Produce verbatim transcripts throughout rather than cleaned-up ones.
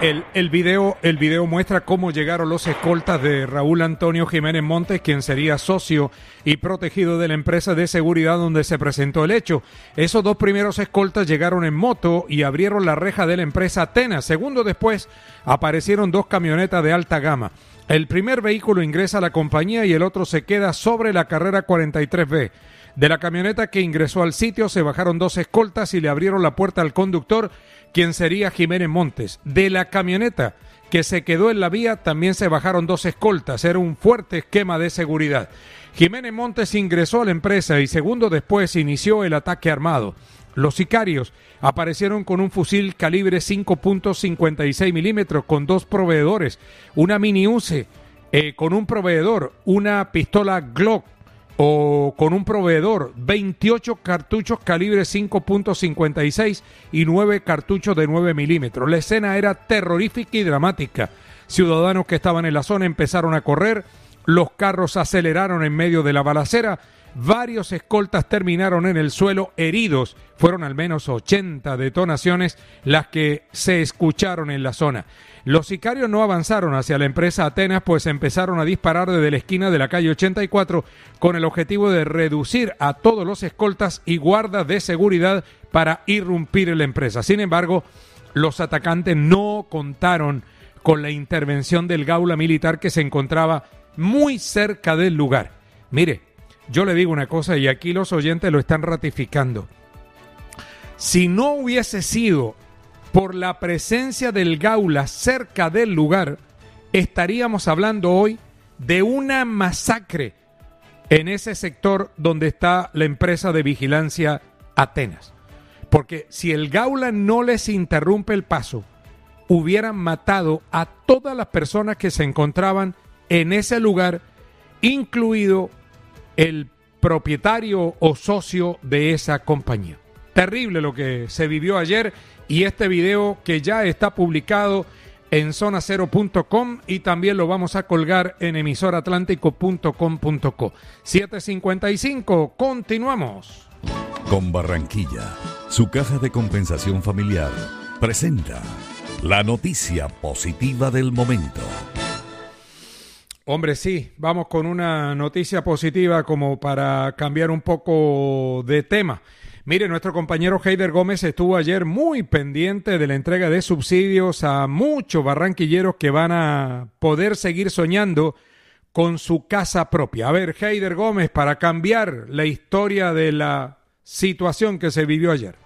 el, el, video, el video muestra cómo llegaron los escoltas de Raúl Antonio Jiménez Montes, quien sería socio y protegido de la empresa de seguridad donde se presentó el hecho. Esos dos primeros escoltas llegaron en moto y abrieron la reja de la empresa Atenas. Segundo después aparecieron dos camionetas de alta gama. El primer vehículo ingresa a la compañía y el otro se queda sobre la carrera cuarenta y tres B. De la camioneta que ingresó al sitio se bajaron dos escoltas y le abrieron la puerta al conductor, quien sería Jiménez Montes. De la camioneta que se quedó en la vía también se bajaron dos escoltas. Era un fuerte esquema de seguridad. Jiménez Montes ingresó a la empresa y segundo después inició el ataque armado. Los sicarios aparecieron con un fusil calibre cinco punto cincuenta y seis milímetros con dos proveedores, una mini U C I, eh, con un proveedor, una pistola Glock o con un proveedor, veintiocho cartuchos calibre cinco punto cincuenta y seis y nueve cartuchos de nueve milímetros. La escena era terrorífica y dramática. Ciudadanos que estaban en la zona empezaron a correr, los carros aceleraron en medio de la balacera. Varios escoltas terminaron en el suelo heridos. Fueron al menos ochenta detonaciones las que se escucharon en la zona. Los sicarios no avanzaron hacia la empresa Atenas, pues empezaron a disparar desde la esquina de la calle ochenta y cuatro con el objetivo de reducir a todos los escoltas y guardas de seguridad para irrumpir en la empresa. Sin embargo, los atacantes no contaron con la intervención del Gaula militar que se encontraba muy cerca del lugar. Mire, yo le digo una cosa y aquí los oyentes lo están ratificando. Si no hubiese sido por la presencia del Gaula cerca del lugar, estaríamos hablando hoy de una masacre en ese sector donde está la empresa de vigilancia Atenas. Porque si el Gaula no les interrumpe el paso, hubieran matado a todas las personas que se encontraban en ese lugar, incluido el propietario o socio de esa compañía. Terrible lo que se vivió ayer y este video que ya está publicado en zona cero punto com y también lo vamos a colgar en emisor atlántico punto com punto co. siete cincuenta y cinco, continuamos. Con Barranquilla, su caja de compensación familiar presenta la noticia positiva del momento. Hombre, sí, vamos con una noticia positiva como para cambiar un poco de tema. Mire, nuestro compañero Heider Gómez estuvo ayer muy pendiente de la entrega de subsidios a muchos barranquilleros que van a poder seguir soñando con su casa propia. A ver, Heider Gómez, para cambiar la historia de la situación que se vivió ayer.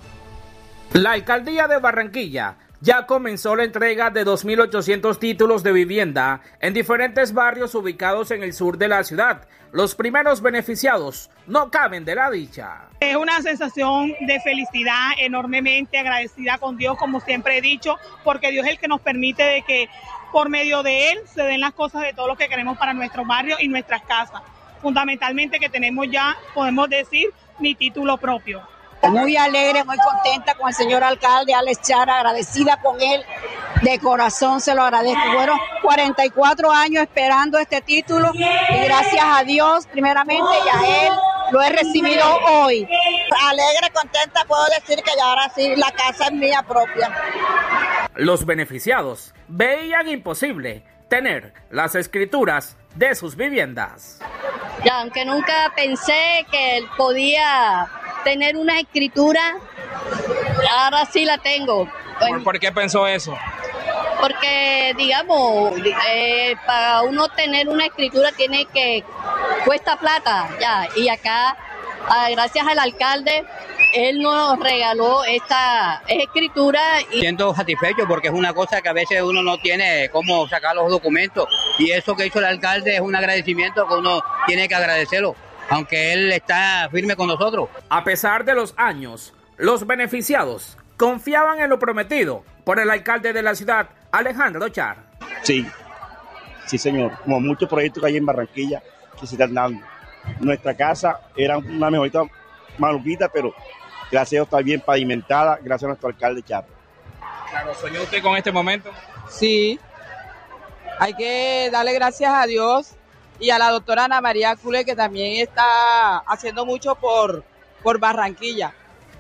La alcaldía de Barranquilla ya comenzó la entrega de dos mil ochocientos títulos de vivienda en diferentes barrios ubicados en el sur de la ciudad. Los primeros beneficiados no caben de la dicha. Es una sensación de felicidad, enormemente agradecida con Dios, como siempre he dicho, porque Dios es el que nos permite de que por medio de Él se den las cosas de todo lo que queremos para nuestros barrios y nuestras casas. Fundamentalmente que tenemos ya, podemos decir, mi título propio. Muy alegre, muy contenta con el señor alcalde Alex Chara, agradecida con él, de corazón se lo agradezco. Fueron cuarenta y cuatro años esperando este título y gracias a Dios primeramente y a él lo he recibido hoy. Alegre, contenta, puedo decir que ya ahora sí la casa es mía propia. Los beneficiados veían imposible tener las escrituras de sus viviendas. Ya, aunque nunca pensé que él podía tener una escritura, ahora sí la tengo. ¿Por, ¿por qué pensó eso? Porque, digamos, eh, para uno tener una escritura tiene que, cuesta plata, ya, y acá, ah, gracias al alcalde, él nos regaló esta escritura. Y siento satisfecho porque es una cosa que a veces uno no tiene cómo sacar los documentos y eso que hizo el alcalde es un agradecimiento que uno tiene que agradecerlo, aunque él está firme con nosotros. A pesar de los años, los beneficiados confiaban en lo prometido por el alcalde de la ciudad, Alejandro Char. Sí, sí señor, como muchos proyectos que hay en Barranquilla que se están dando. Nuestra casa era una mejorita maluquita, pero gracias a Dios está bien pavimentada, gracias a nuestro alcalde Char. Claro, ¿soñó usted con este momento? Sí, hay que darle gracias a Dios y a la doctora Ana María Cule, que también está haciendo mucho por, por Barranquilla.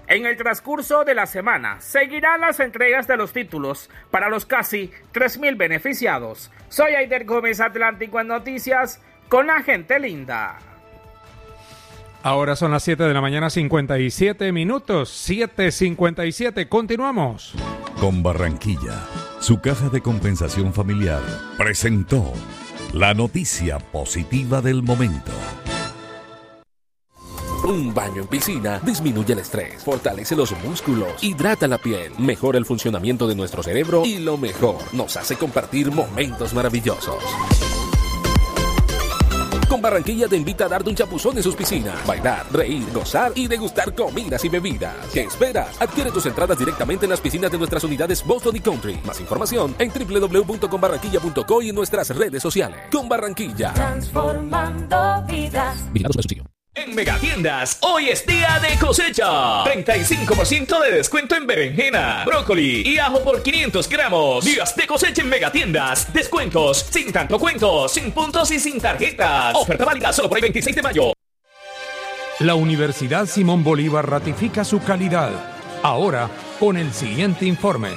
En el transcurso de la semana seguirán las entregas de los títulos para los casi tres mil beneficiados. Soy Aider Gómez, Atlántico en Noticias, con la gente linda. Ahora son las siete de la mañana, cincuenta y siete minutos, siete cincuenta y siete, continuamos. Con Barranquilla, su caja de compensación familiar presentó la noticia positiva del momento. Un baño en piscina disminuye el estrés, fortalece los músculos, hidrata la piel, mejora el funcionamiento de nuestro cerebro y lo mejor, nos hace compartir momentos maravillosos. Con Barranquilla te invita a darte un chapuzón en sus piscinas, bailar, reír, gozar y degustar comidas y bebidas. ¿Qué esperas? Adquiere tus entradas directamente en las piscinas de nuestras unidades Boston y Country. Más información en doble u doble u doble u punto con barranquilla punto co y en nuestras redes sociales. Con Barranquilla. Transformando vidas. Vigilado Supersubsidio. En Megatiendas, hoy es día de cosecha. treinta y cinco por ciento de descuento en berenjena, brócoli y ajo por quinientos gramos. Días de cosecha en Megatiendas. Descuentos sin tanto cuento, sin puntos y sin tarjetas. Oferta válida solo por el veintiséis de mayo. La Universidad Simón Bolívar ratifica su calidad. Ahora, con el siguiente informe.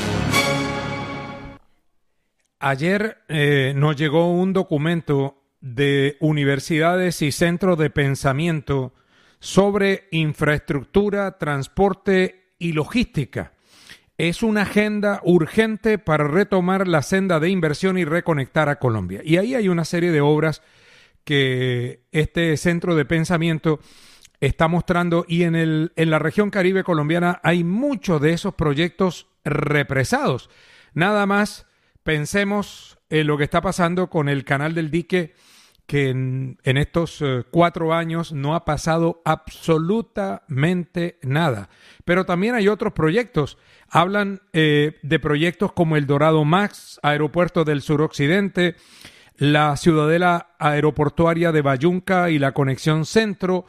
Ayer eh, nos llegó un documento de universidades y centros de pensamiento sobre infraestructura, transporte y logística. Es una agenda urgente para retomar la senda de inversión y reconectar a Colombia. Y ahí hay una serie de obras que este centro de pensamiento está mostrando, y en, el, en la región Caribe colombiana hay muchos de esos proyectos represados. Nada más pensemos en lo que está pasando con el Canal del Dique, que en, en estos uh, cuatro años no ha pasado absolutamente nada. Pero también hay otros proyectos. Hablan eh, de proyectos como el Dorado Max, Aeropuerto del Suroccidente, la Ciudadela Aeroportuaria de Bayunca y la Conexión Centro.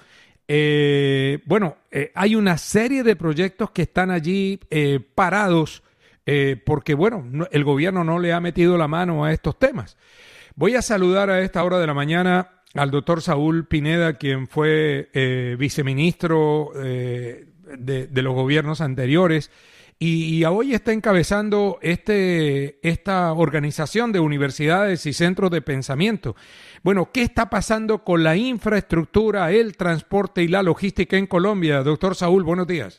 Eh, bueno, eh, hay una serie de proyectos que están allí eh, parados eh, porque, bueno, no, el gobierno no le ha metido la mano a estos temas. Voy a saludar a esta hora de la mañana al doctor Saúl Pineda, quien fue eh, viceministro eh, de, de los gobiernos anteriores y, y hoy está encabezando este, esta organización de universidades y centros de pensamiento. Bueno, ¿qué está pasando con la infraestructura, el transporte y la logística en Colombia? Doctor Saúl, buenos días.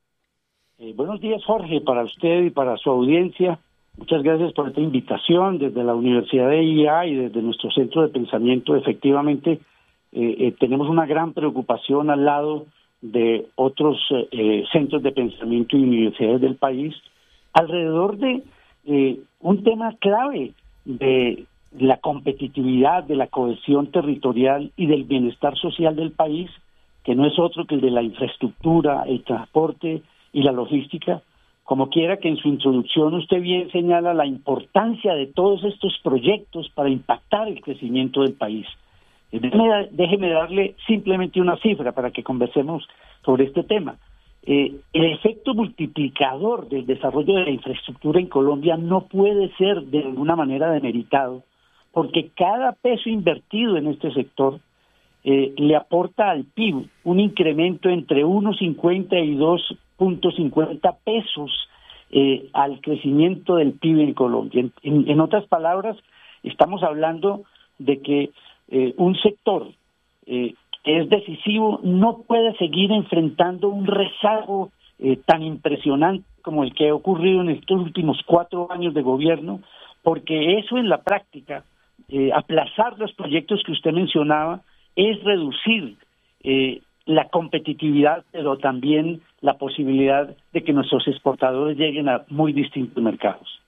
Eh, buenos días, Jorge, para usted y para su audiencia. Muchas gracias por esta invitación desde la Universidad de I A y desde nuestro centro de pensamiento. Efectivamente, eh, eh, tenemos una gran preocupación al lado de otros eh, centros de pensamiento y universidades del país alrededor de eh, un tema clave de la competitividad, de la cohesión territorial y del bienestar social del país, que no es otro que el de la infraestructura, el transporte y la logística. Como quiera que en su introducción usted bien señala la importancia de todos estos proyectos para impactar el crecimiento del país. Déjeme, déjeme darle simplemente una cifra para que conversemos sobre este tema. Eh, el efecto multiplicador del desarrollo de la infraestructura en Colombia no puede ser de ninguna manera demeritado, porque cada peso invertido en este sector eh, le aporta al P I B un incremento entre uno punto cincuenta y dos punto cincuenta pesos eh, al crecimiento del P I B en Colombia. En, en, en otras palabras, estamos hablando de que eh, un sector eh, que es decisivo no puede seguir enfrentando un rezago eh, tan impresionante como el que ha ocurrido en estos últimos cuatro años de gobierno, porque eso en la práctica, eh, aplazar los proyectos que usted mencionaba, es reducir eh, la competitividad, pero también la posibilidad de que nuestros exportadores lleguen a muy distintos mercados.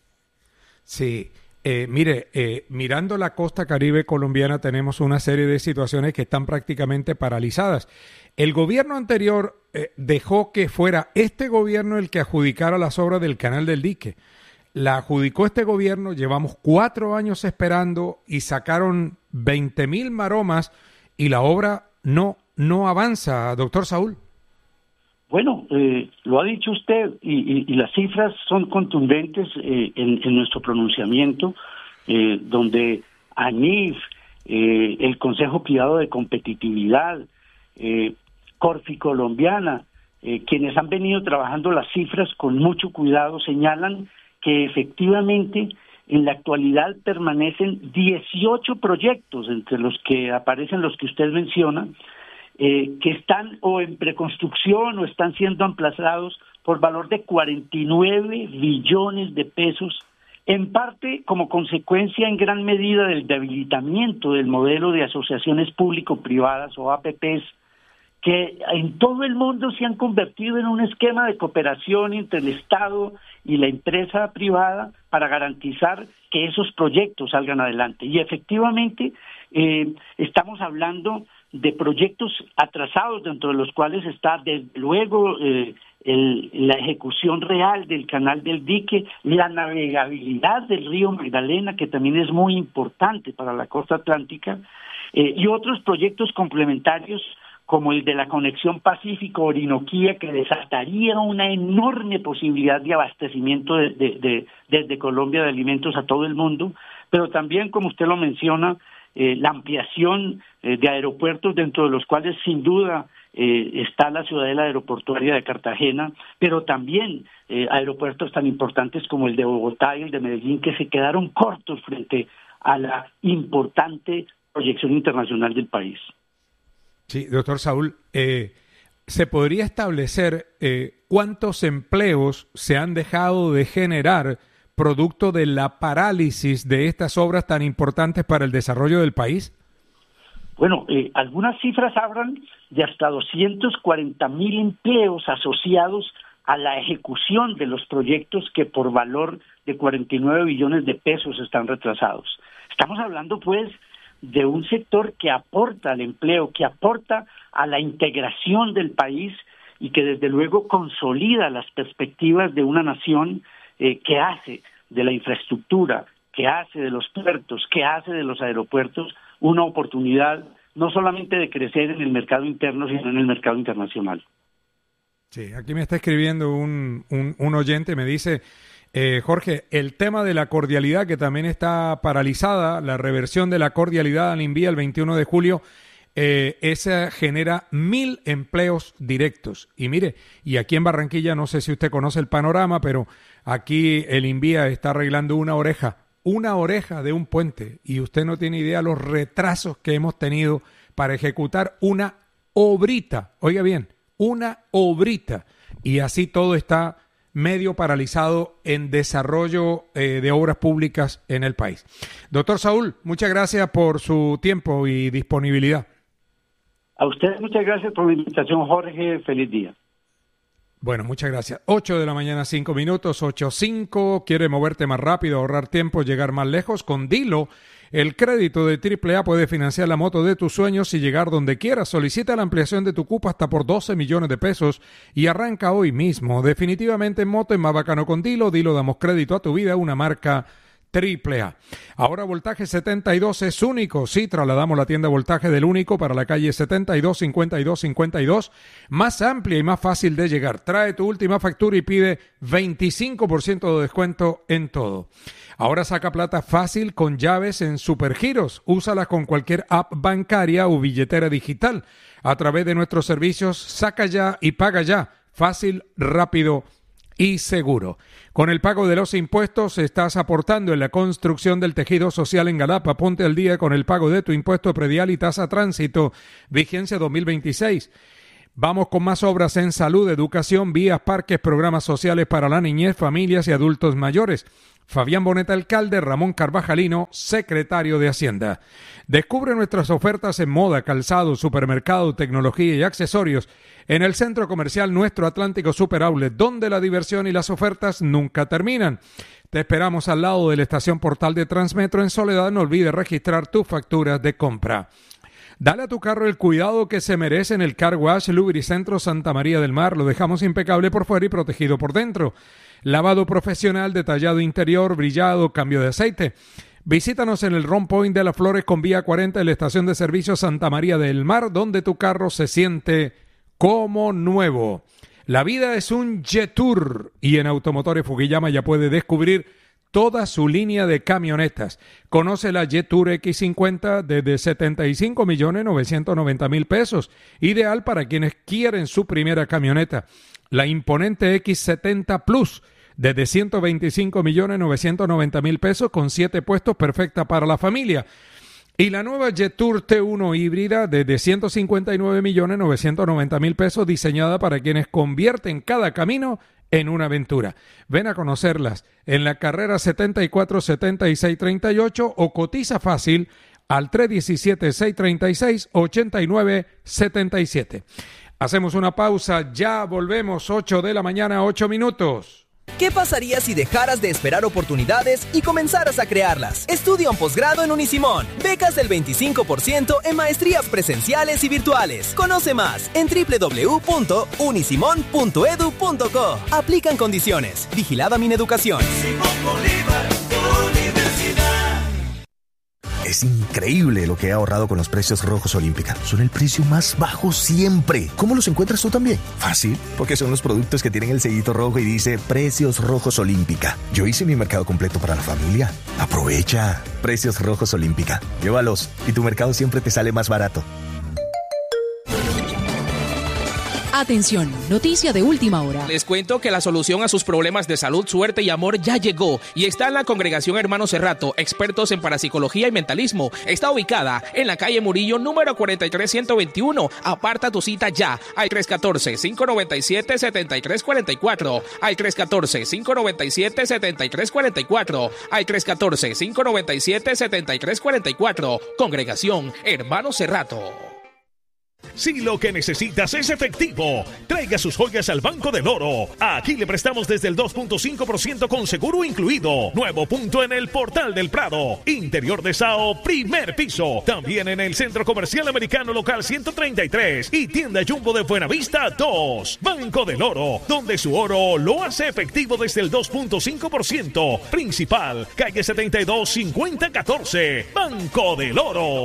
Sí, eh, mire, eh, mirando la costa caribe colombiana tenemos una serie de situaciones que están prácticamente paralizadas. El gobierno anterior eh, dejó que fuera este gobierno el que adjudicara las obras del Canal del Dique. La adjudicó este gobierno, llevamos cuatro años esperando y sacaron veinte mil maromas y la obra no, no avanza, doctor Saúl. Bueno, eh, lo ha dicho usted y, y, y las cifras son contundentes eh, en, en nuestro pronunciamiento, eh, donde ANIF, eh, el Consejo Privado de Competitividad, eh, Corfi Colombiana, eh, quienes han venido trabajando las cifras con mucho cuidado señalan que efectivamente en la actualidad permanecen dieciocho proyectos, entre los que aparecen los que usted menciona, eh, que están o en preconstrucción o están siendo emplazados por valor de cuarenta y nueve billones de pesos, en parte como consecuencia en gran medida del debilitamiento del modelo de asociaciones público-privadas o A P Pes, que en todo el mundo se han convertido en un esquema de cooperación entre el Estado y la empresa privada para garantizar que esos proyectos salgan adelante. Y efectivamente eh, estamos hablando de proyectos atrasados, dentro de los cuales está desde luego eh, el, la ejecución real del canal del dique, la navegabilidad del río Magdalena, que también es muy importante para la costa atlántica, eh, y otros proyectos complementarios como el de la conexión Pacífico-Orinoquía, que desataría una enorme posibilidad de abastecimiento de, de, de, desde Colombia de alimentos a todo el mundo, pero también, como usted lo menciona, eh, la ampliación eh, de aeropuertos, dentro de los cuales sin duda eh, está la ciudadela aeroportuaria de Cartagena, pero también eh, aeropuertos tan importantes como el de Bogotá y el de Medellín, que se quedaron cortos frente a la importante proyección internacional del país. Sí, doctor Saúl, eh, ¿se podría establecer eh, cuántos empleos se han dejado de generar producto de la parálisis de estas obras tan importantes para el desarrollo del país? Bueno, eh, algunas cifras hablan de hasta doscientos cuarenta mil empleos asociados a la ejecución de los proyectos que por valor de cuarenta y nueve billones de pesos están retrasados. Estamos hablando, pues, de un sector que aporta al empleo, que aporta a la integración del país y que desde luego consolida las perspectivas de una nación eh, que hace de la infraestructura, que hace de los puertos, que hace de los aeropuertos una oportunidad no solamente de crecer en el mercado interno, sino en el mercado internacional. Sí, aquí me está escribiendo un, un, un oyente, me dice... Eh, Jorge, el tema de la cordialidad, que también está paralizada, la reversión de la cordialidad al INVIA el veintiuno de julio, eh, esa genera mil empleos directos. Y mire, y aquí en Barranquilla, no sé si usted conoce el panorama, pero aquí el INVIA está arreglando una oreja, una oreja de un puente, y usted no tiene idea los retrasos que hemos tenido para ejecutar una obrita, oiga bien, una obrita, y así todo está medio paralizado en desarrollo eh, de obras públicas en el país. Doctor Saúl, muchas gracias por su tiempo y disponibilidad. A ustedes muchas gracias por la invitación, Jorge. Feliz día. Bueno, muchas gracias. ocho de la mañana, cinco minutos, ocho cinco. ¿Quiere moverte más rápido, ahorrar tiempo, llegar más lejos? Con Dilo, el crédito de Triple A puede financiar la moto de tus sueños y llegar donde quieras. Solicita la ampliación de tu cupo hasta por doce millones de pesos y arranca hoy mismo. Definitivamente en moto es más bacano con Dilo. Dilo, damos crédito a tu vida, una marca Triple A. Ahora Voltaje setenta y dos es único. Sí, trasladamos la tienda Voltaje del único para la calle setenta y dos, cincuenta y dos, cincuenta y dos, más amplia y más fácil de llegar. Trae tu última factura y pide veinticinco por ciento de descuento en todo. Ahora saca plata fácil con llaves en Supergiros. Úsalas con cualquier app bancaria o billetera digital. A través de nuestros servicios, saca ya y paga ya. Fácil, rápido y seguro. Con el pago de los impuestos estás aportando en la construcción del tejido social en Galapa. Ponte al día con el pago de tu impuesto predial y tasa tránsito. Vigencia dos mil veintiséis. Vamos con más obras en salud, educación, vías, parques, programas sociales para la niñez, familias y adultos mayores. Fabián Boneta, alcalde, Ramón Carvajalino, secretario de Hacienda. Descubre nuestras ofertas en moda, calzado, supermercado, tecnología y accesorios en el centro comercial Nuestro Atlántico Super Outlet, donde la diversión y las ofertas nunca terminan. Te esperamos al lado de la estación Portal de Transmetro en Soledad. No olvides registrar tus facturas de compra. Dale a tu carro el cuidado que se merece en el Car Wash Lubricentro Santa María del Mar. Lo dejamos impecable por fuera y protegido por dentro. Lavado profesional, detallado interior, brillado, cambio de aceite. Visítanos en el Ron Point de las Flores con vía cuarenta en la estación de servicio Santa María del Mar, donde tu carro se siente como nuevo. La vida es un Jetour y en Automotores Fukuyama ya puede descubrir toda su línea de camionetas. Conoce la Jetour equis cincuenta desde setenta y cinco millones novecientos noventa mil pesos, ideal para quienes quieren su primera camioneta. La imponente equis setenta Plus desde ciento veinticinco millones novecientos noventa mil pesos con siete puestos, perfecta para la familia. Y la nueva Jetour T uno híbrida desde ciento cincuenta y nueve millones novecientos noventa mil pesos, diseñada para quienes convierten cada camino en una aventura. Ven a conocerlas en la carrera setenta y cuatro setenta y seis treinta y ocho o cotiza fácil al tres uno siete, seis tres seis, ocho nueve siete siete. Hacemos una pausa, ya volvemos, ocho de la mañana, ocho minutos. ¿Qué pasaría si dejaras de esperar oportunidades y comenzaras a crearlas? Estudia un posgrado en Unisimón. Becas del veinticinco por ciento en maestrías presenciales y virtuales. Conoce más en doble u doble u doble u punto unisimón punto edu punto co. Aplican condiciones. Vigilada Mineducación. Es increíble lo que he ahorrado con los precios rojos Olímpica. Son el precio más bajo siempre. ¿Cómo los encuentras tú también? Fácil, porque son los productos que tienen el sellito rojo y dice Precios Rojos Olímpica. Yo hice mi mercado completo para la familia. Aprovecha. Precios Rojos Olímpica. Llévalos y tu mercado siempre te sale más barato. Atención, noticia de última hora. Les cuento que la solución a sus problemas de salud, suerte y amor ya llegó y está en la Congregación Hermano Cerrato, expertos en parapsicología y mentalismo. Está ubicada en la calle Murillo, número cuarenta y tres ciento veintiuno. Aparta tu cita ya al tres uno cuatro, cinco nueve siete, siete tres cuatro cuatro, al tres uno cuatro, cinco nueve siete, siete tres cuatro cuatro, al tres uno cuatro, cinco nueve siete, siete tres cuatro cuatro. Congregación Hermano Cerrato. Si lo que necesitas es efectivo, traiga sus joyas al Banco del Oro. Aquí le prestamos desde el dos punto cinco por ciento con seguro incluido. Nuevo punto en el Portal del Prado. Interior de Sao, primer piso. También en el Centro Comercial Americano Local ciento treinta y tres y Tienda Jumbo de Buenavista dos. Banco del Oro, donde su oro lo hace efectivo desde el dos punto cinco por ciento. Principal, calle setenta y dos, cincuenta catorce. Banco del Oro.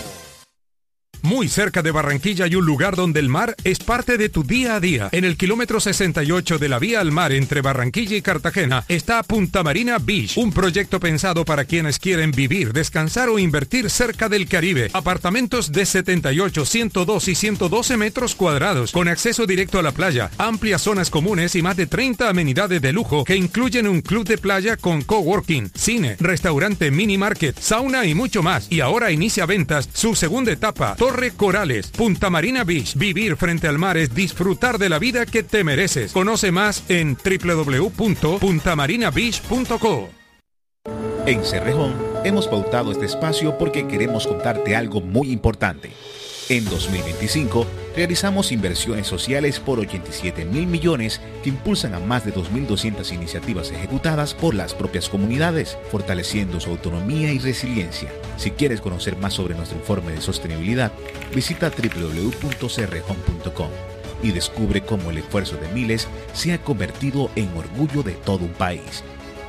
Muy cerca de Barranquilla hay un lugar donde el mar es parte de tu día a día. En el kilómetro sesenta y ocho de la vía al mar entre Barranquilla y Cartagena está Punta Marina Beach, un proyecto pensado para quienes quieren vivir, descansar o invertir cerca del Caribe. Apartamentos de setenta y ocho, ciento dos y ciento doce metros cuadrados, con acceso directo a la playa, amplias zonas comunes y más de treinta amenidades de lujo que incluyen un club de playa con coworking, cine, restaurante, mini market, sauna y mucho más. Y ahora inicia ventas su segunda etapa, Torre Corales, Punta Marina Beach. Vivir frente al mar es disfrutar de la vida que te mereces. Conoce más en doble u doble u doble u punto punta marina beach punto co. En Cerrejón hemos pautado este espacio porque queremos contarte algo muy importante. En dos mil veinticinco realizamos inversiones sociales por ochenta y siete mil millones que impulsan a más de dos mil doscientas iniciativas ejecutadas por las propias comunidades, fortaleciendo su autonomía y resiliencia. Si quieres conocer más sobre nuestro informe de sostenibilidad, visita doble u doble u doble u punto cerrejón punto com y descubre cómo el esfuerzo de miles se ha convertido en orgullo de todo un país.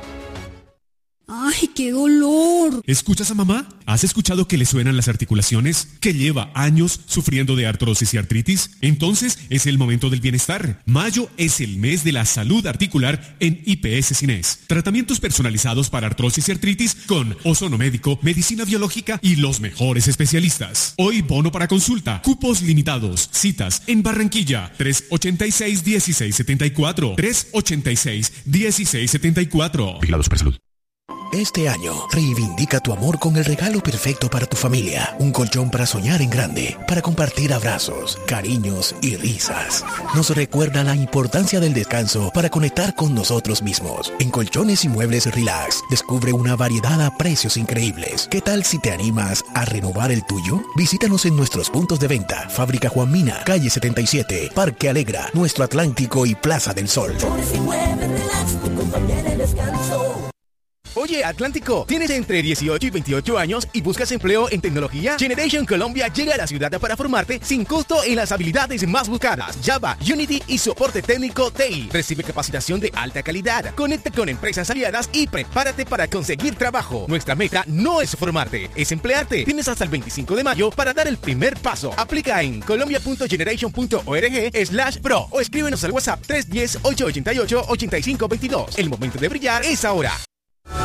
¡Ay, qué dolor! ¿Escuchas a mamá? ¿Has escuchado que le suenan las articulaciones? ¿Que lleva años sufriendo de artrosis y artritis? Entonces es el momento del bienestar. Mayo es el mes de la salud articular en I P S Cines. Tratamientos personalizados para artrosis y artritis con ozono médico, medicina biológica y los mejores especialistas. Hoy bono para consulta, cupos limitados, citas en Barranquilla, tres ochenta y seis, dieciséis setenta y cuatro, tres ochenta y seis, dieciséis setenta y cuatro. Vigilados por salud. Este año, reivindica tu amor con el regalo perfecto para tu familia. Un colchón para soñar en grande, para compartir abrazos, cariños y risas. Nos recuerda la importancia del descanso para conectar con nosotros mismos. En Colchones y Muebles Relax, descubre una variedad a precios increíbles. ¿Qué tal si te animas a renovar el tuyo? Visítanos en nuestros puntos de venta. Fábrica Juan Mina, calle setenta y siete, Parque Alegra, Nuestro Atlántico y Plaza del Sol. Colchones y Muebles Relax, tu compañía de descanso. Oye, Atlántico, ¿tienes entre dieciocho y veintiocho años y buscas empleo en tecnología? Generation Colombia llega a la ciudad para formarte sin costo en las habilidades más buscadas: Java, Unity y soporte técnico T I. Recibe capacitación de alta calidad. Conecta con empresas aliadas y prepárate para conseguir trabajo. Nuestra meta no es formarte, es emplearte. Tienes hasta el veinticinco de mayo para dar el primer paso. Aplica en colombia punto generation punto org slash pro o escríbenos al WhatsApp tres uno cero, ocho ocho ocho, ocho cinco dos dos. El momento de brillar es ahora.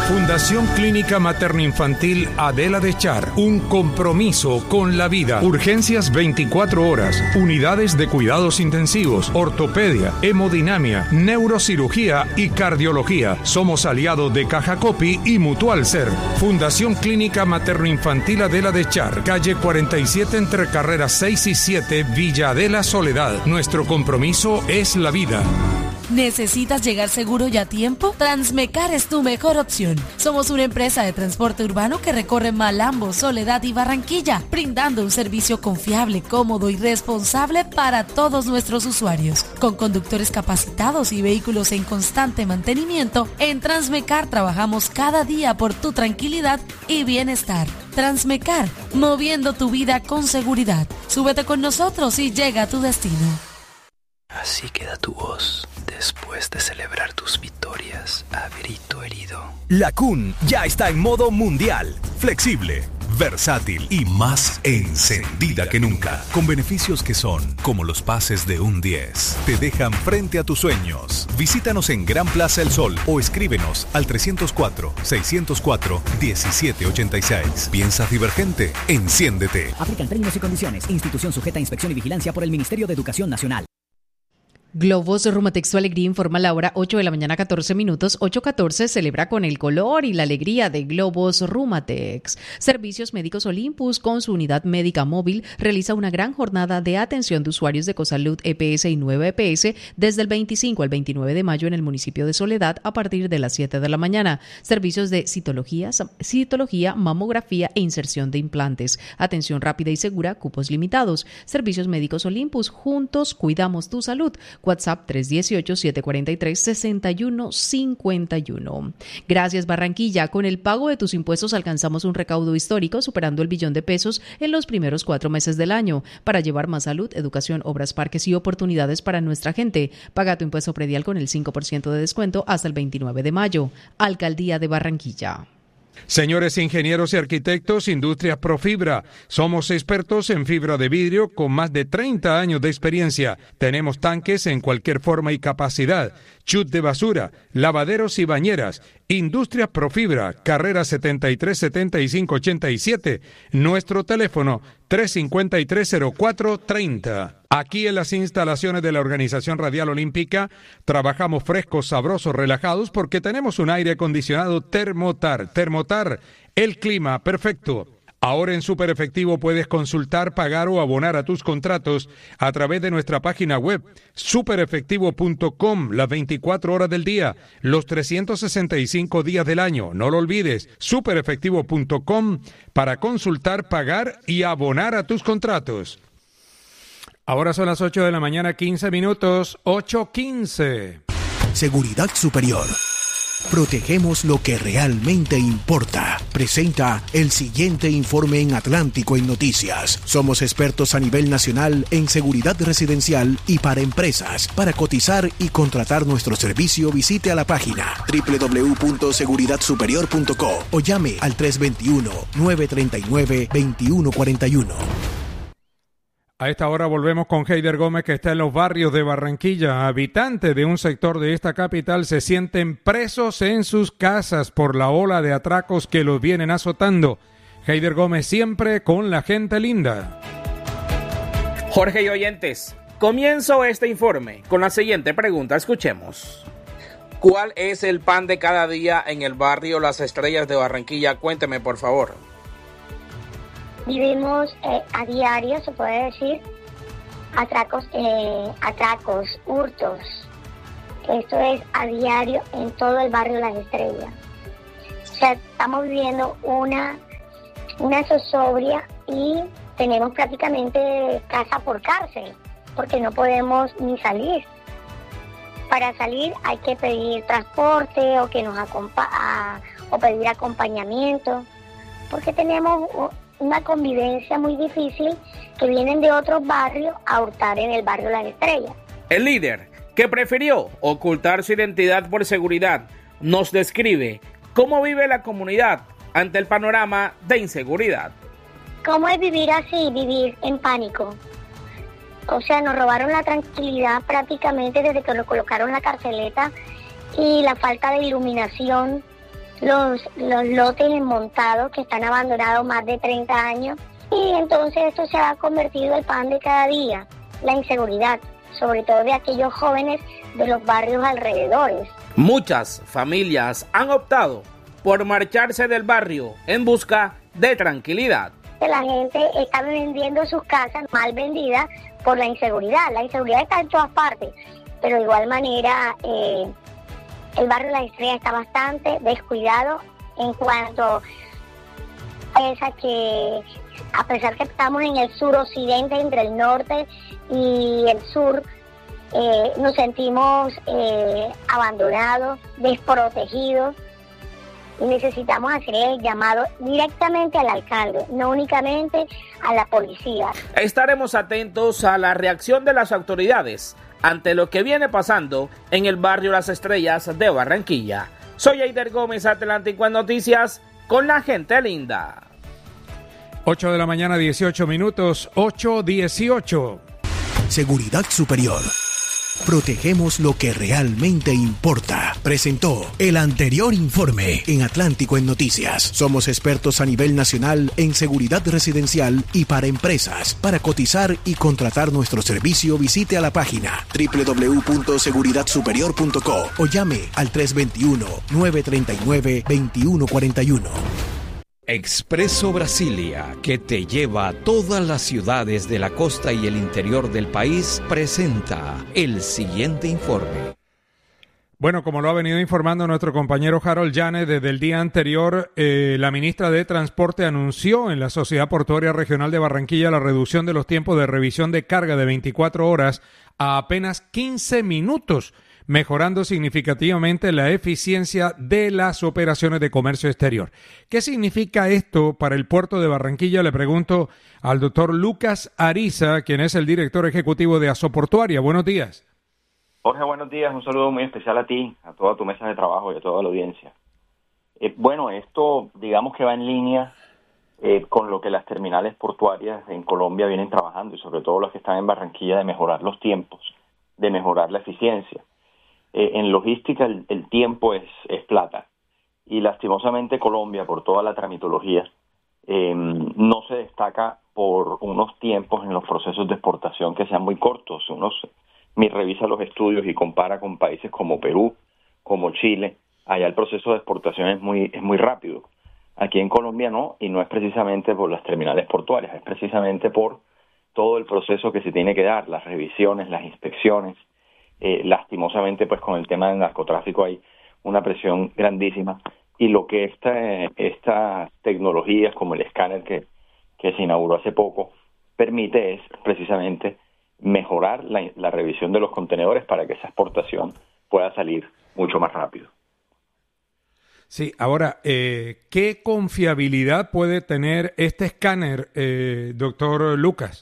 Fundación Clínica Materno-Infantil Adela de Char. Un compromiso con la vida. Urgencias veinticuatro horas. Unidades de cuidados intensivos. Ortopedia, hemodinamia, neurocirugía y cardiología. Somos aliados de Caja Copi y Mutual Ser. Fundación Clínica Materno-Infantil Adela de Char. Calle cuarenta y siete entre carreras seis y siete, Villa Adela Soledad. Nuestro compromiso es la vida. ¿Necesitas llegar seguro y a tiempo? Transmecar es tu mejor opción. Somos una empresa de transporte urbano que recorre Malambo, Soledad y Barranquilla, brindando un servicio confiable, cómodo y responsable para todos nuestros usuarios. Con conductores capacitados y vehículos en constante mantenimiento, en Transmecar trabajamos cada día por tu tranquilidad y bienestar. Transmecar, moviendo tu vida con seguridad. Súbete con nosotros y llega a tu destino. Así queda tu voz después de celebrar tus victorias a grito herido. La Kun ya está en modo mundial, flexible, versátil y más encendida que nunca. Con beneficios que son como los pases de un diez. Te dejan frente a tus sueños. Visítanos en Gran Plaza El Sol o escríbenos al trescientos cuatro, seiscientos cuatro, diecisiete ochenta y seis. ¿Piensas divergente? Enciéndete. Aplican términos y condiciones. Institución sujeta a inspección y vigilancia por el Ministerio de Educación Nacional. Globos Rumatex, tu alegría, informa la hora ocho de la mañana, catorce minutos. ocho catorce celebra con el color y la alegría de Globos Rumatex. Servicios Médicos Olympus, con su unidad médica móvil, realiza una gran jornada de atención de usuarios de Ecosalud E P S y nueve E P S desde el veinticinco al veintinueve de mayo en el municipio de Soledad a partir de las siete de la mañana. Servicios de citología, citología, mamografía e inserción de implantes. Atención rápida y segura, cupos limitados. Servicios Médicos Olympus, juntos cuidamos tu salud. WhatsApp tres uno ocho, siete cuatro tres, seis uno cinco uno. Gracias, Barranquilla. Con el pago de tus impuestos alcanzamos un recaudo histórico superando el billón de pesos en los primeros cuatro meses del año para llevar más salud, educación, obras, parques y oportunidades para nuestra gente. Paga tu impuesto predial con el cinco por ciento de descuento hasta el veintinueve de mayo. Alcaldía de Barranquilla. Señores ingenieros y arquitectos, Industrias Profibra. Somos expertos en fibra de vidrio con más de treinta años de experiencia. Tenemos tanques en cualquier forma y capacidad, chut de basura, lavaderos y bañeras. Industrias Profibra, carrera setenta y tres, setenta y cinco, ochenta y siete. Nuestro teléfono tres cinco tres, cero cuatro tres cero. Aquí en las instalaciones de la Organización Radial Olímpica trabajamos frescos, sabrosos, relajados porque tenemos un aire acondicionado Termotar. Termotar, el clima perfecto. Ahora en Super Efectivo puedes consultar, pagar o abonar a tus contratos a través de nuestra página web super efectivo punto com, las veinticuatro horas del día, los trescientos sesenta y cinco días del año. No lo olvides, super efectivo punto com para consultar, pagar y abonar a tus contratos. Ahora son las ocho de la mañana, quince minutos, ocho quince. Seguridad Superior. Protegemos lo que realmente importa. Presenta el siguiente informe en Atlántico en Noticias. Somos expertos a nivel nacional en seguridad residencial y para empresas. Para cotizar y contratar nuestro servicio, visite a la página doble u doble u doble u punto seguridad superior punto co o llame al tres dos uno, nueve tres nueve, dos uno cuatro uno. A esta hora volvemos con Heider Gómez, que está en los barrios de Barranquilla. Habitantes de un sector de esta capital se sienten presos en sus casas por la ola de atracos que los vienen azotando. Heider Gómez siempre con la gente linda. Jorge y oyentes, comienzo este informe con la siguiente pregunta. Escuchemos. ¿Cuál es el pan de cada día en el barrio Las Estrellas de Barranquilla? Cuénteme, por favor. Vivimos eh, a diario, se puede decir, atracos, eh, atracos, hurtos. Esto es a diario en todo el barrio Las Estrellas. O sea, estamos viviendo una, una zozobra y tenemos prácticamente casa por cárcel, porque no podemos ni salir. Para salir hay que pedir transporte o que nos acompa- a, o pedir acompañamiento, porque tenemos una convivencia muy difícil que vienen de otros barrios a hurtar en el barrio Las Estrellas. El líder, que prefirió ocultar su identidad por seguridad, nos describe cómo vive la comunidad ante el panorama de inseguridad. ¿Cómo es vivir así, vivir en pánico? O sea, nos robaron la tranquilidad prácticamente desde que nos colocaron la carceleta y la falta de iluminación los, los lotes montados que están abandonados más de treinta años, y entonces esto se ha convertido en el pan de cada día, la inseguridad, sobre todo de aquellos jóvenes de los barrios alrededores. Muchas familias han optado por marcharse del barrio en busca de tranquilidad. La gente está vendiendo sus casas mal vendidas por la inseguridad. La inseguridad está en todas partes, pero de igual manera eh, el barrio La Estrella está bastante descuidado en cuanto a esa que, a pesar que estamos en el suroccidente, entre el norte y el sur, eh, nos sentimos eh, abandonados, desprotegidos. Y necesitamos hacer el llamado directamente al alcalde, no únicamente a la policía. Estaremos atentos a la reacción de las autoridades ante lo que viene pasando en el barrio Las Estrellas de Barranquilla. Soy Eider Gómez, Atlántico en Noticias, con la gente linda. ocho de la mañana, dieciocho minutos, ocho dieciocho. Seguridad Superior. Protegemos lo que realmente importa. Presentó el anterior informe en Atlántico en Noticias. Somos expertos a nivel nacional en seguridad residencial y para empresas. Para cotizar y contratar nuestro servicio, visite a la página doble u doble u doble u punto seguridad superior punto co o llame al tres dos uno, nueve tres nueve, dos uno cuatro uno. Expreso Brasilia, que te lleva a todas las ciudades de la costa y el interior del país, presenta el siguiente informe. Bueno, como lo ha venido informando nuestro compañero Harold Llanes, desde el día anterior, eh, la ministra de Transporte anunció en la Sociedad Portuaria Regional de Barranquilla la reducción de los tiempos de revisión de carga de veinticuatro horas a apenas quince minutos, mejorando significativamente la eficiencia de las operaciones de comercio exterior. ¿Qué significa esto para el puerto de Barranquilla? Le pregunto al doctor Lucas Ariza, quien es el director ejecutivo de Asoportuaria. Buenos días. Jorge, buenos días. Un saludo muy especial a ti, a toda tu mesa de trabajo y a toda la audiencia. Eh, bueno, esto digamos que va en línea eh, con lo que las terminales portuarias en Colombia vienen trabajando, y sobre todo las que están en Barranquilla, de mejorar los tiempos, de mejorar la eficiencia. Eh, en logística el, el tiempo es, es plata, y lastimosamente Colombia, por toda la tramitología, eh, no se destaca por unos tiempos en los procesos de exportación que sean muy cortos. Uno me revisa los estudios y compara con países como Perú, como Chile. Allá el proceso de exportación es muy, es muy rápido. Aquí en Colombia no, y no es precisamente por las terminales portuarias, es precisamente por todo el proceso que se tiene que dar, las revisiones, las inspecciones. Eh, lastimosamente, pues con el tema del narcotráfico hay una presión grandísima, y lo que esta, eh, estas tecnologías como el escáner que, que se inauguró hace poco permite es precisamente mejorar la, la revisión de los contenedores para que esa exportación pueda salir mucho más rápido. Sí, ahora, eh, ¿qué confiabilidad puede tener este escáner, eh, doctor Lucas?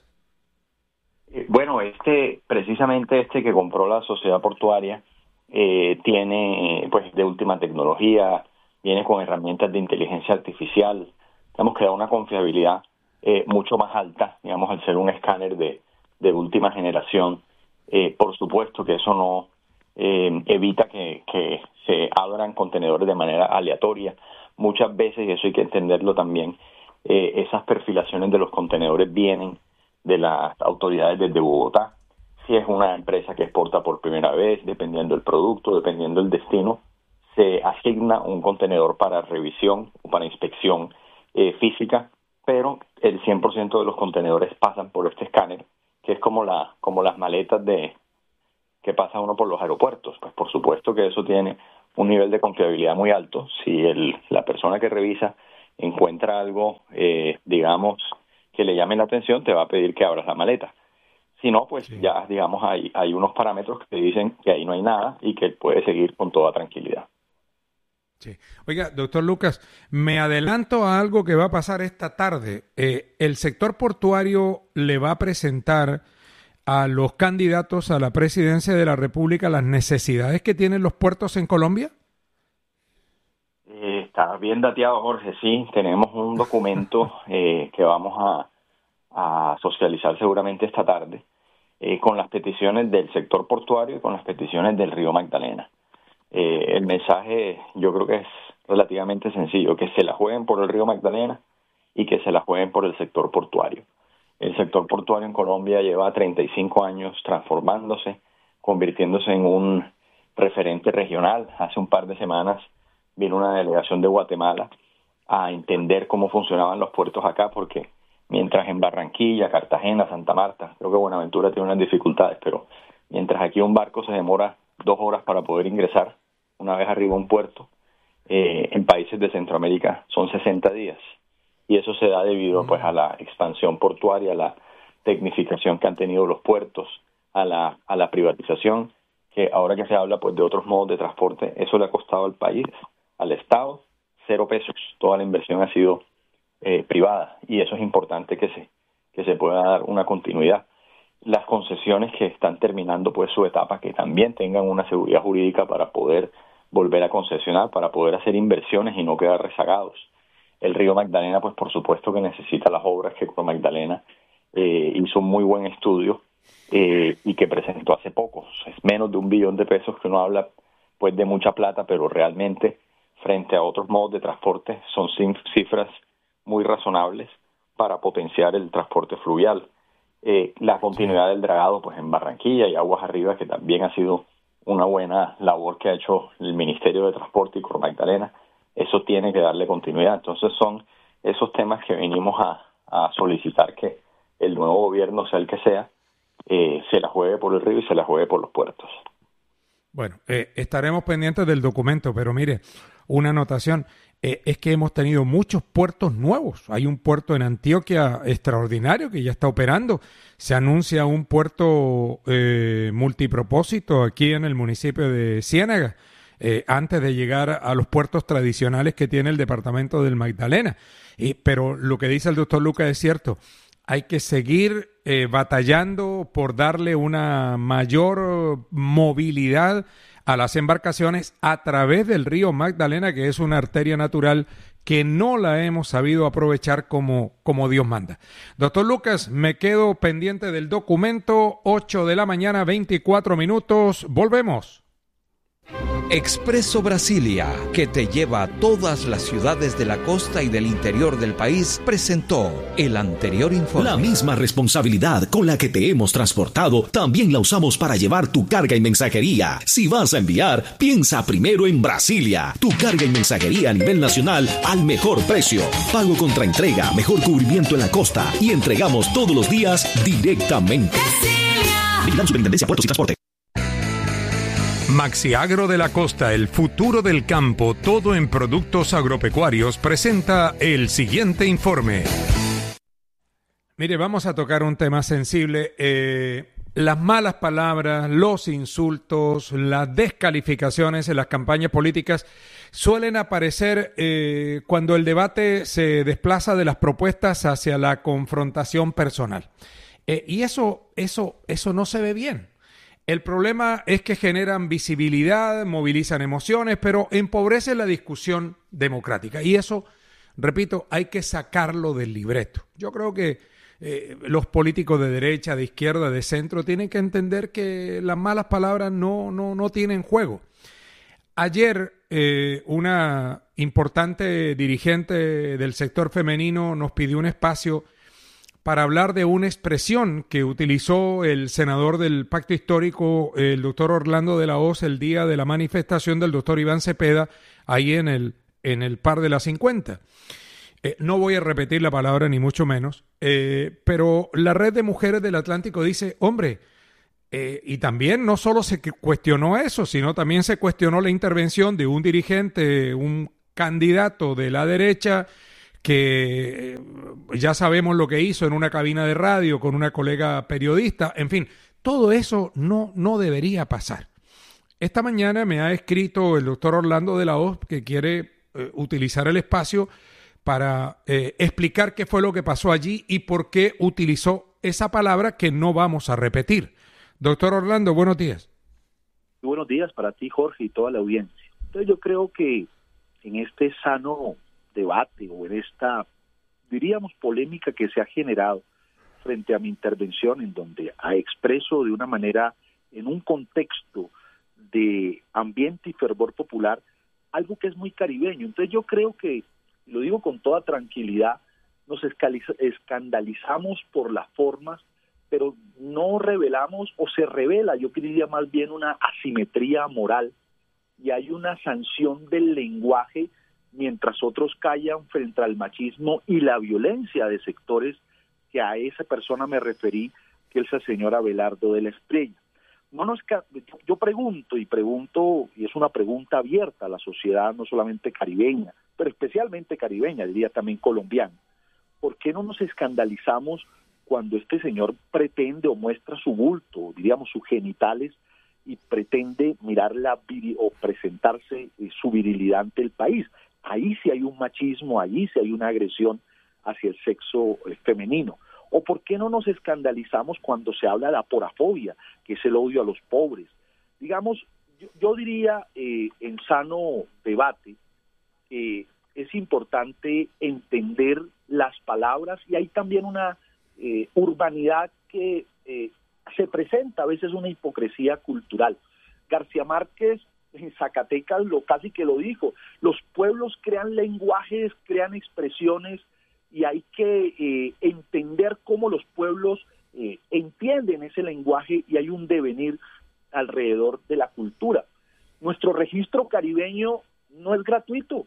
Bueno, este, precisamente este que compró la sociedad portuaria, eh, tiene, pues, de última tecnología, viene con herramientas de inteligencia artificial. Digamos que da una confiabilidad eh, mucho más alta, digamos, al ser un escáner de, de última generación. Eh, por supuesto que eso no eh, evita que, que se abran contenedores de manera aleatoria. Muchas veces, y eso hay que entenderlo también, eh, esas perfilaciones de los contenedores vienen de las autoridades desde Bogotá. Si es una empresa que exporta por primera vez, dependiendo del producto, dependiendo del destino, se asigna un contenedor para revisión o para inspección eh, física, pero el cien por ciento de los contenedores pasan por este escáner, que es como la como las maletas de que pasa uno por los aeropuertos. Pues por supuesto que eso tiene un nivel de confiabilidad muy alto. Si el, la persona que revisa encuentra algo, eh, digamos, que le llame la atención, te va a pedir que abras la maleta. Si no, pues sí, ya, digamos, hay, hay unos parámetros que te dicen que ahí no hay nada y que puede seguir con toda tranquilidad. Sí. Oiga, doctor Lucas, me adelanto a algo que va a pasar esta tarde. Eh, el sector portuario le va a presentar a los candidatos a la presidencia de la República las necesidades que tienen los puertos en Colombia. Eh, está bien dateado, Jorge. Sí, tenemos un documento eh, que vamos a, a socializar seguramente esta tarde, eh, con las peticiones del sector portuario y con las peticiones del Río Magdalena. Eh, el mensaje yo creo que es relativamente sencillo, que se la jueguen por el río Magdalena y que se la jueguen por el sector portuario. El sector portuario en Colombia lleva treinta y cinco años transformándose, convirtiéndose en un referente regional. Hace un par de semanas vino una delegación de Guatemala a entender cómo funcionaban los puertos acá, porque mientras en Barranquilla, Cartagena, Santa Marta, creo que Buenaventura tiene unas dificultades, pero mientras aquí un barco se demora dos horas para poder ingresar una vez arriba a un puerto, eh, en países de Centroamérica son sesenta días. Y eso se da debido pues a la expansión portuaria, a la tecnificación que han tenido los puertos, a la a la privatización, que ahora que se habla pues de otros modos de transporte, eso le ha costado al país, al Estado, cero pesos. Toda la inversión ha sido eh, privada y eso es importante que se que se pueda dar una continuidad. Las concesiones que están terminando pues su etapa, que también tengan una seguridad jurídica para poder volver a concesionar, para poder hacer inversiones y no quedar rezagados. El río Magdalena, pues por supuesto que necesita las obras que Pro Magdalena eh, hizo un muy buen estudio eh, y que presentó hace poco. Es menos de un billón de pesos, que uno habla pues de mucha plata, pero realmente frente a otros modos de transporte son cifras muy razonables para potenciar el transporte fluvial. Eh, la continuidad del dragado pues en Barranquilla y Aguas Arriba, que también ha sido una buena labor que ha hecho el Ministerio de Transporte y Pro Magdalena, eso tiene que darle continuidad. Entonces son esos temas que venimos a, a solicitar que el nuevo gobierno, sea el que sea, eh, se la juegue por el río y se la juegue por los puertos. Bueno, eh, estaremos pendientes del documento, pero mire, una anotación, eh, es que hemos tenido muchos puertos nuevos. Hay un puerto en Antioquia extraordinario que ya está operando. Se anuncia un puerto eh, multipropósito aquí en el municipio de Ciénaga, Eh, antes de llegar a los puertos tradicionales que tiene el departamento del Magdalena. Y, pero lo que dice el doctor Lucas es cierto, hay que seguir eh, batallando por darle una mayor movilidad a las embarcaciones a través del río Magdalena, que es una arteria natural que no la hemos sabido aprovechar como, como Dios manda. Doctor Lucas, me quedo pendiente del documento, ocho de la mañana, veinticuatro minutos, volvemos. Expreso Brasilia, que te lleva a todas las ciudades de la costa y del interior del país, presentó el anterior informe. La misma responsabilidad con la que te hemos transportado, también la usamos para llevar tu carga y mensajería. Si vas a enviar, piensa primero en Brasilia. Tu carga y mensajería a nivel nacional al mejor precio. Pago contra entrega, mejor cubrimiento en la costa y entregamos todos los días directamente. Brasilia. Vigilando Superintendencia, Puertos y Transporte. Maxiagro de la Costa, el futuro del campo, todo en productos agropecuarios, presenta el siguiente informe. Mire, vamos a tocar un tema sensible. Eh, las malas palabras, los insultos, las descalificaciones en las campañas políticas suelen aparecer eh, cuando el debate se desplaza de las propuestas hacia la confrontación personal. Eh, y eso, eso, eso no se ve bien. El problema es que generan visibilidad, movilizan emociones, pero empobrecen la discusión democrática. Y eso, repito, hay que sacarlo del libreto. Yo creo que eh, los políticos de derecha, de izquierda, de centro, tienen que entender que las malas palabras no, no, no tienen juego. Ayer, eh, una importante dirigente del sector femenino nos pidió un espacio para hablar de una expresión que utilizó el senador del Pacto Histórico, el doctor Orlando de la Hoz, el día de la manifestación del doctor Iván Cepeda, ahí en el, en el Par de las cincuenta. Eh, no voy a repetir la palabra, ni mucho menos, eh, pero la Red de Mujeres del Atlántico dice, hombre, eh, y también no solo se cuestionó eso, sino también se cuestionó la intervención de un dirigente, un candidato de la derecha, que ya sabemos lo que hizo en una cabina de radio con una colega periodista. En fin, todo eso no, no debería pasar. Esta mañana me ha escrito el doctor Orlando de la Hoz que quiere eh, utilizar el espacio para eh, explicar qué fue lo que pasó allí y por qué utilizó esa palabra que no vamos a repetir. Doctor Orlando, buenos días. Muy buenos días para ti, Jorge, y toda la audiencia. Entonces yo creo que en este sano debate o en esta, diríamos, polémica que se ha generado frente a mi intervención, en donde ha expreso de una manera, en un contexto de ambiente y fervor popular, algo que es muy caribeño. Entonces yo creo que, lo digo con toda tranquilidad, nos escandalizamos por las formas, pero no revelamos, o se revela, yo diría más bien una asimetría moral, y hay una sanción del lenguaje mientras otros callan frente al machismo y la violencia de sectores, que a esa persona me referí, que es el señor Abelardo de la Espriella. No nos, yo pregunto y pregunto, y es una pregunta abierta a la sociedad, no solamente caribeña, pero especialmente caribeña, diría también colombiana. ¿Por qué no nos escandalizamos cuando este señor pretende o muestra su bulto, diríamos sus genitales, y pretende mirar la vir- o presentarse eh, su virilidad ante el país? Ahí sí hay un machismo, ahí sí hay una agresión hacia el sexo eh, femenino. ¿O por qué no nos escandalizamos cuando se habla de la porafobia, que es el odio a los pobres? Digamos, yo, yo diría eh, en sano debate que es importante entender las palabras, y hay también una eh, urbanidad que eh, se presenta a veces una hipocresía cultural. García Márquez en Zacatecas lo casi que lo dijo: los pueblos crean lenguajes, crean expresiones, y hay que eh, entender cómo los pueblos eh, entienden ese lenguaje, y hay un devenir alrededor de la cultura. Nuestro registro caribeño no es gratuito,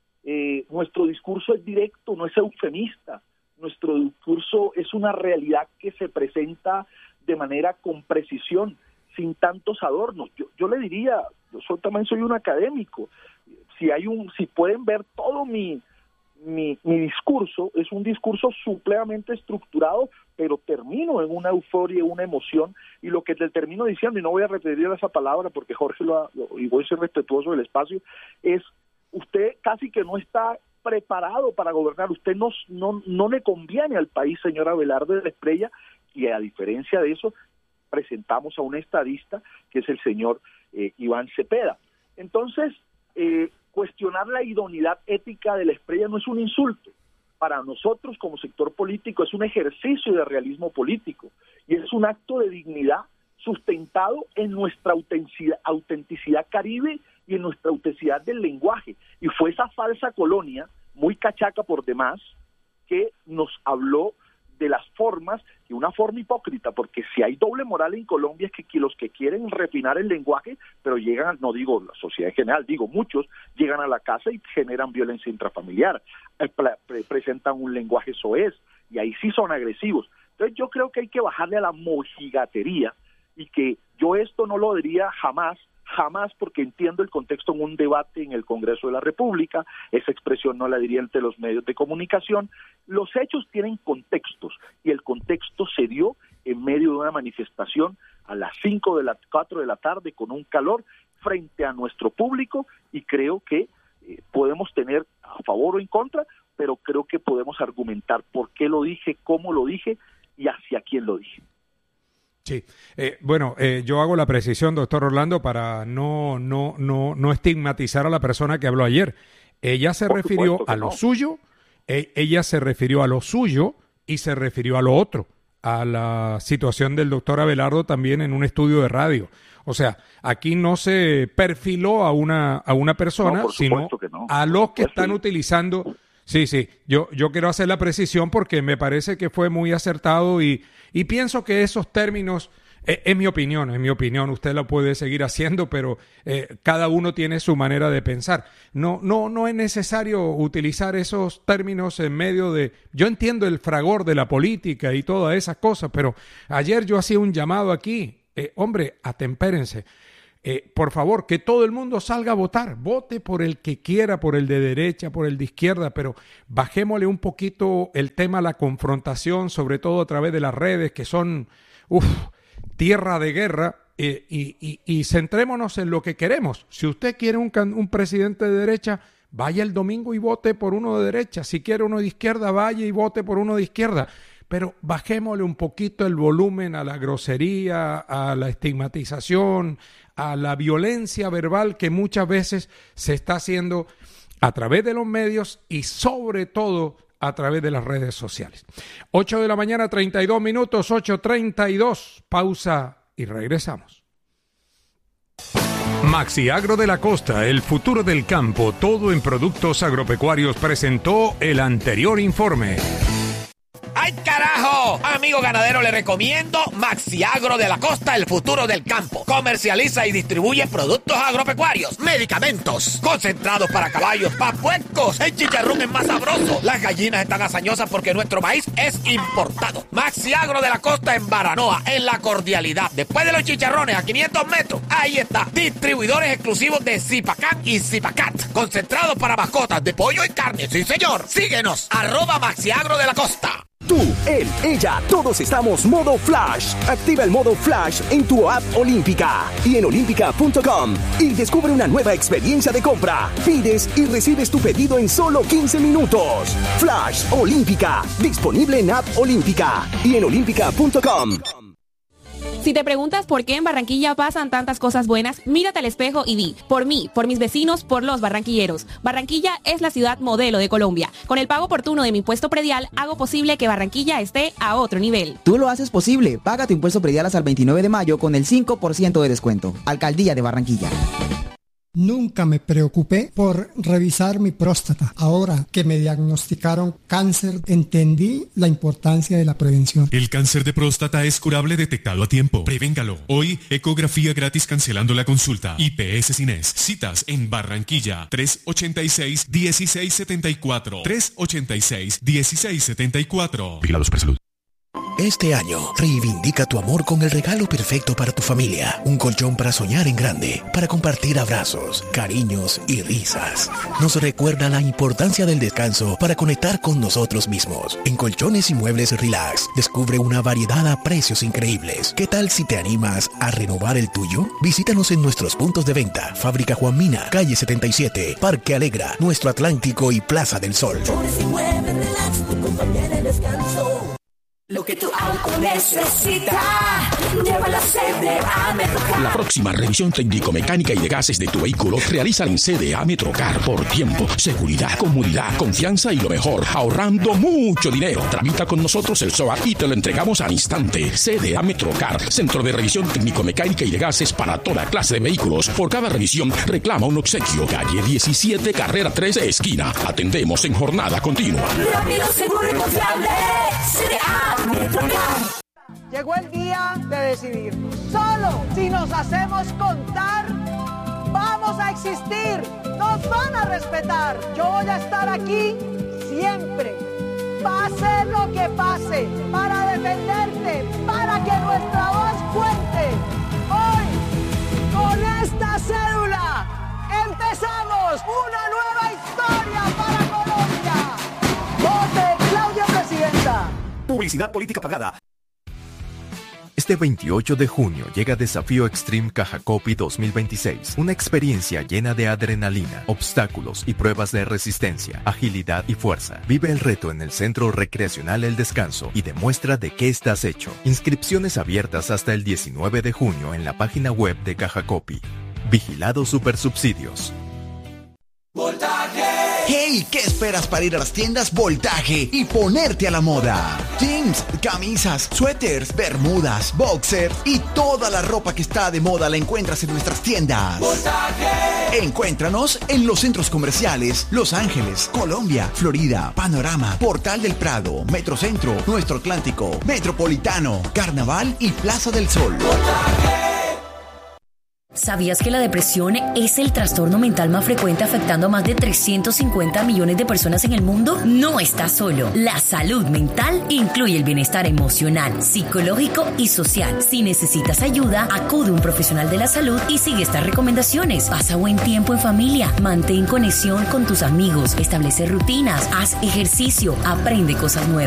eh, nuestro discurso es directo, no es eufemista, nuestro discurso es una realidad que se presenta de manera con precisión, sin tantos adornos. Yo, yo le diría, yo soy, también soy un académico, si hay un, si pueden ver todo mi Mi, mi discurso, es un discurso supremamente estructurado, pero termino en una euforia, una emoción, y lo que te termino diciendo, y no voy a repetir esa palabra porque Jorge lo ha, lo, y voy a ser respetuoso del espacio, es: usted casi que no está preparado para gobernar, usted no, no, no le conviene al país, señor Abelardo de la Espriella, y a diferencia de eso, presentamos a un estadista, que es el señor eh, Iván Cepeda. Entonces, eh, cuestionar la idoneidad ética de la Espriella no es un insulto. Para nosotros como sector político es un ejercicio de realismo político, y es un acto de dignidad sustentado en nuestra autenticidad, autenticidad caribe y en nuestra autenticidad del lenguaje. Y fue esa falsa colonia, muy cachaca por demás, que nos habló de las formas, y una forma hipócrita, porque si hay doble moral en Colombia es que, que los que quieren refinar el lenguaje, pero llegan, no digo la sociedad en general, digo muchos, llegan a la casa y generan violencia intrafamiliar, eh, pre- pre- presentan un lenguaje soez, y ahí sí son agresivos. Entonces yo creo que hay que bajarle a la mojigatería, y que yo esto no lo diría jamás, jamás, porque entiendo el contexto en un debate en el Congreso de la República, esa expresión no la diría ante los medios de comunicación. Los hechos tienen contextos, y el contexto se dio en medio de una manifestación a las cinco de la cuatro de la tarde con un calor frente a nuestro público, y creo que eh, podemos tener a favor o en contra, pero creo que podemos argumentar por qué lo dije, cómo lo dije y hacia quién lo dije. Sí, eh, bueno, eh, yo hago la precisión, doctor Orlando, para no, no, no, no estigmatizar a la persona que habló ayer. Ella se Por refirió a no. lo suyo, eh, ella se refirió a lo suyo y se refirió a lo otro, a la situación del doctor Abelardo también en un estudio de radio. O sea, aquí no se perfiló a una, a una persona, No, por sino supuesto que no. a los que están utilizando. Sí, sí, yo, yo quiero hacer la precisión porque me parece que fue muy acertado, y, y pienso que esos términos, eh, es mi opinión, es mi opinión, usted la puede seguir haciendo, pero eh, cada uno tiene su manera de pensar. No, no, no es necesario utilizar esos términos en medio de... Yo entiendo el fragor de la política y todas esas cosas, pero ayer yo hacía un llamado aquí, eh, hombre, atempérense. Eh, por favor, que todo el mundo salga a votar, vote por el que quiera, por el de derecha, por el de izquierda, pero bajémosle un poquito el tema a la confrontación, sobre todo a través de las redes, que son uf, tierra de guerra, eh, y, y, y centrémonos en lo que queremos. Si usted quiere un, un presidente de derecha, vaya el domingo y vote por uno de derecha. Si quiere uno de izquierda, vaya y vote por uno de izquierda. Pero bajémosle un poquito el volumen a la grosería, a la estigmatización, a la violencia verbal que muchas veces se está haciendo a través de los medios y sobre todo a través de las redes sociales. ocho de la mañana, treinta y dos minutos, ocho treinta y dos. Pausa y regresamos. Maxi Agro de la Costa, el futuro del campo, todo en productos agropecuarios, presentó el anterior informe. ¡Ay, carajo! Amigo ganadero, le recomiendo Maxi Agro de la Costa, el futuro del campo. Comercializa y distribuye productos agropecuarios, medicamentos, concentrados para caballos, para puercos. El chicharrón es más sabroso. Las gallinas están hazañosas porque nuestro maíz es importado. Maxi Agro de la Costa en Baranoa, en La Cordialidad. Después de los chicharrones, a quinientos metros, ahí está. Distribuidores exclusivos de Zipacán y Zipacat. Concentrados para mascotas de pollo y carne. Sí, señor. Síguenos, arroba Maxi Agro de la Costa. Tú, él, ella, todos estamos modo Flash. Activa el modo Flash en tu app Olímpica y en olímpica punto com y descubre una nueva experiencia de compra. Pides y recibes tu pedido en solo quince minutos. Flash Olímpica, disponible en app Olímpica y en olímpica punto com. Si te preguntas por qué en Barranquilla pasan tantas cosas buenas, mírate al espejo y di, por mí, por mis vecinos, por los barranquilleros. Barranquilla es la ciudad modelo de Colombia. Con el pago oportuno de mi impuesto predial, hago posible que Barranquilla esté a otro nivel. Tú lo haces posible. Paga tu impuesto predial hasta el veintinueve de mayo con el cinco por ciento de descuento. Alcaldía de Barranquilla. Nunca me preocupé por revisar mi próstata. Ahora que me diagnosticaron cáncer, entendí la importancia de la prevención. El cáncer de próstata es curable detectado a tiempo. Prevéngalo. Hoy, ecografía gratis cancelando la consulta. I P S Cines. Citas en Barranquilla. tres ochenta y seis, dieciséis setenta y cuatro. tres ochenta y seis, dieciséis setenta y cuatro. Vigilados por salud. Este año, reivindica tu amor con el regalo perfecto para tu familia. Un colchón para soñar en grande, para compartir abrazos, cariños y risas. Nos recuerda la importancia del descanso para conectar con nosotros mismos. En Colchones y Muebles Relax, descubre una variedad a precios increíbles. ¿Qué tal si te animas a renovar el tuyo? Visítanos en nuestros puntos de venta. Fábrica Juan Mina, calle setenta y siete, Parque Alegra, Nuestro Atlántico y Plaza del Sol. Colchones y Muebles Relax, tu compañía de descanso. Lo que tu auto necesita, llévalo a C D A Metrocar. La próxima revisión técnico-mecánica y de gases de tu vehículo realiza en C D A Metrocar por tiempo, seguridad, comodidad, confianza y lo mejor, ahorrando mucho dinero. Tramita con nosotros el S O A y te lo entregamos al instante. C D A Metrocar, centro de revisión técnico-mecánica y de gases para toda clase de vehículos. Por cada revisión reclama un obsequio. Calle diecisiete, carrera trece, esquina. Atendemos en jornada continua. Rápido, seguro y confiable. C D A Metrocar. Llegó el día de decidir. Solo si nos hacemos contar, vamos a existir. Nos van a respetar. Yo voy a estar aquí siempre. Pase lo que pase, para defenderte, para que nuestra voz cuente. Hoy, con esta cédula, empezamos una nueva historia para Colombia. Vote Claudia Presidenta. Publicidad política pagada. Este veintiocho de junio llega Desafío Extreme Cajacopi dos mil veintiséis, una experiencia llena de adrenalina, obstáculos y pruebas de resistencia, agilidad y fuerza. Vive el reto en el Centro Recreacional El Descanso y demuestra de qué estás hecho. Inscripciones abiertas hasta el diecinueve de junio en la página web de Cajacopi. Vigilado Supersubsidios. ¡Hey! ¿Qué esperas para ir a las tiendas Voltaje y ponerte a la moda? Jeans, camisas, suéteres, bermudas, boxers y toda la ropa que está de moda la encuentras en nuestras tiendas. ¡Voltaje! Encuéntranos en los centros comerciales Los Ángeles, Colombia, Florida, Panorama, Portal del Prado, Metrocentro, Nuestro Atlántico, Metropolitano, Carnaval y Plaza del Sol. ¡Voltaje! ¿Sabías que la depresión es el trastorno mental más frecuente afectando a más de trescientos cincuenta millones de personas en el mundo? No estás solo. La salud mental incluye el bienestar emocional, psicológico y social. Si necesitas ayuda, acude a un profesional de la salud y sigue estas recomendaciones. Pasa buen tiempo en familia, mantén conexión con tus amigos, establece rutinas, haz ejercicio, aprende cosas nuevas.